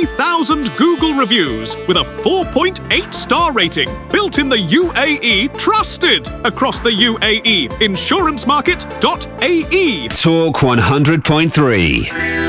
3,000 Google reviews with a 4.8-star rating. Built in the UAE, trusted across the UAE. Insurancemarket.ae. Talk 100.3.